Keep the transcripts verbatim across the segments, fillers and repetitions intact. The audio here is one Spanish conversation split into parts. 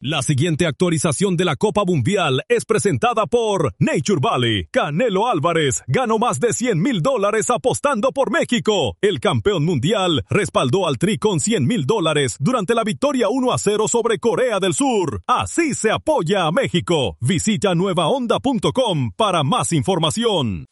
La siguiente actualización de la Copa Mundial es presentada por Nature Valley. Canelo Álvarez ganó más de cien mil dólares apostando por México. El campeón mundial respaldó al Tri con cien mil dólares durante la victoria uno a cero sobre Corea del Sur. Así se apoya a México. Visita nueva onda punto com para más información.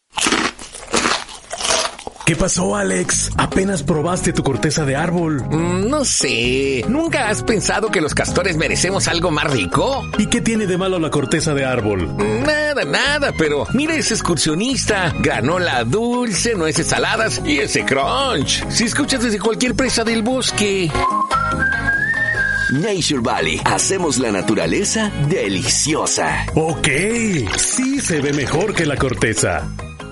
¿Qué pasó, Alex? Apenas probaste tu corteza de árbol. Mm, no sé. ¿Nunca has pensado que los castores merecemos algo más rico? ¿Y qué tiene de malo la corteza de árbol? Nada, nada, pero mira ese excursionista. Granola dulce, nueces saladas y ese crunch. Si escuchas desde cualquier presa del bosque. Nature Valley. Hacemos la naturaleza deliciosa. Ok, sí se ve mejor que la corteza.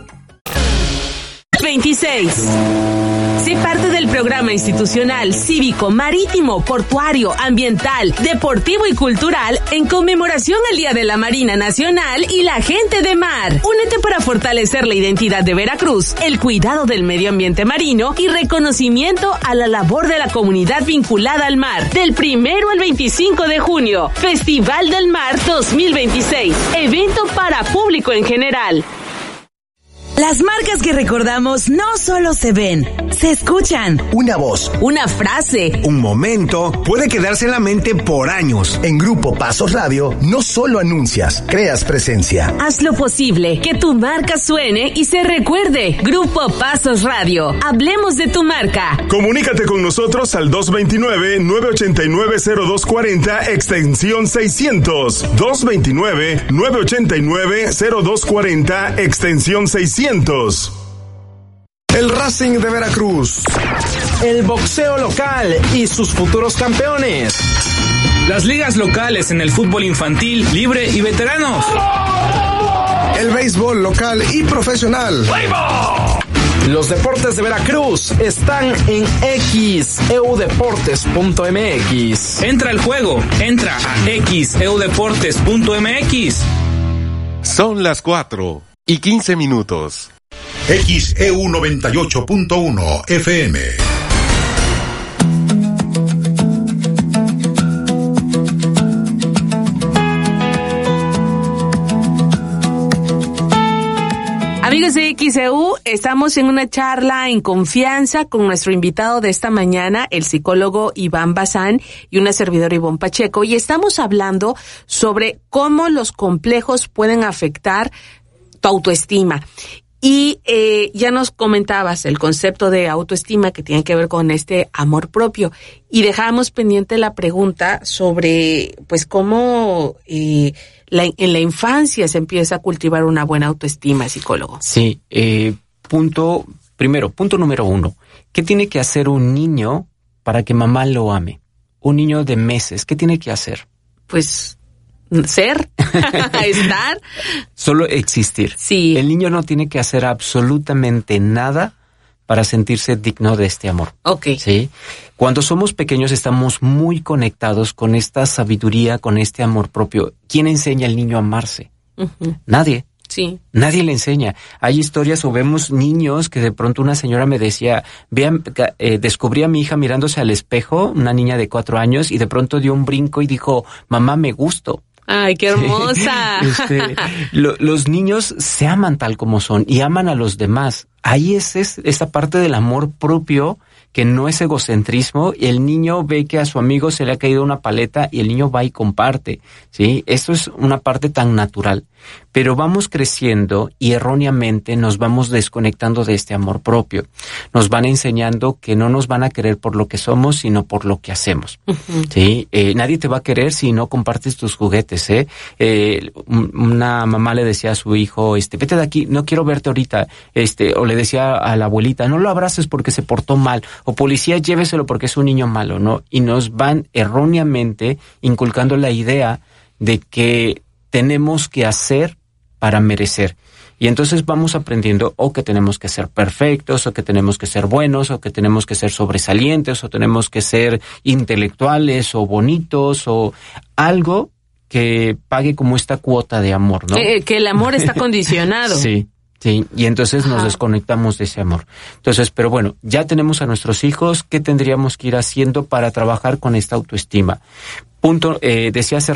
veintiséis. Sé parte del programa institucional, cívico, marítimo, portuario, ambiental, deportivo y cultural en conmemoración al Día de la Marina Nacional y la Gente de Mar. Únete para fortalecer la identidad de Veracruz, el cuidado del medio ambiente marino y reconocimiento a la labor de la comunidad vinculada al mar. Del primero al veinticinco de junio, Festival del Mar dos mil veintiséis. Evento para público en general. Las marcas que recordamos no solo se ven, se escuchan. Una voz, una frase, un momento puede quedarse en la mente por años. En Grupo Pasos Radio no solo anuncias, creas presencia. Haz lo posible que tu marca suene y se recuerde. Grupo Pasos Radio. Hablemos de tu marca. Comunícate con nosotros al dos dos nueve, nueve ocho nueve, cero dos cuatro cero extensión seiscientos. dos dos nueve, nueve ocho nueve, cero dos cuatro cero extensión seiscientos. El Racing de Veracruz. El boxeo local y sus futuros campeones. Las ligas locales en el fútbol infantil, libre y veteranos. El béisbol local y profesional. Los deportes de Veracruz están en X, eudeportes punto m x. Entra al juego, entra a x, eudeportes punto m x. Son las cuatro y quince minutos. X E U noventa y ocho punto uno F M. Amigos de X E U, estamos en una charla en confianza con nuestro invitado de esta mañana, el psicólogo Iván Bazán y una servidora Ivonne Pacheco, y estamos hablando sobre cómo los complejos pueden afectar tu autoestima. Y eh, ya nos comentabas el concepto de autoestima que tiene que ver con este amor propio, y dejábamos pendiente la pregunta sobre pues cómo eh, la, en la infancia se empieza a cultivar una buena autoestima, psicólogo. Sí, eh, punto, primero, punto número uno, ¿qué tiene que hacer un niño para que mamá lo ame? Un niño de meses, ¿qué tiene que hacer? Pues ser, estar. Solo existir. Sí. El niño no tiene que hacer absolutamente nada para sentirse digno de este amor. Ok. Sí. Cuando somos pequeños estamos muy conectados con esta sabiduría, con este amor propio. ¿Quién enseña al niño a amarse? Uh-huh. Nadie. Sí. Nadie le enseña. Hay historias o vemos niños que de pronto una señora me decía, vean, eh, descubrí a mi hija mirándose al espejo, una niña de cuatro años, y de pronto dio un brinco y dijo, mamá, me gusto. ¡Ay, qué hermosa! este, lo, los niños se aman tal como son y aman a los demás. Ahí es, es esa parte del amor propio que no es egocentrismo, y el niño ve que a su amigo se le ha caído una paleta y el niño va y comparte, ¿sí? Esto es una parte tan natural. Pero vamos creciendo y erróneamente nos vamos desconectando de este amor propio. Nos van enseñando que no nos van a querer por lo que somos, sino por lo que hacemos. Uh-huh. ¿Sí? Eh, nadie te va a querer si no compartes tus juguetes, ¿eh? eh una mamá le decía a su hijo, este, vete de aquí, no quiero verte ahorita, este, o le decía a la abuelita, no lo abraces porque se portó mal, o policía, lléveselo porque es un niño malo, ¿no? Y nos van erróneamente inculcando la idea de que tenemos que hacer para merecer. Y entonces vamos aprendiendo o que tenemos que ser perfectos, o que tenemos que ser buenos, o que tenemos que ser sobresalientes, o tenemos que ser intelectuales, o bonitos, o algo que pague como esta cuota de amor, ¿no? Que, que el amor está condicionado. Sí. Sí, y entonces nos Ajá. desconectamos de ese amor. Entonces, pero bueno, ya tenemos a nuestros hijos, ¿qué tendríamos que ir haciendo para trabajar con esta autoestima? punto, eh, decía hace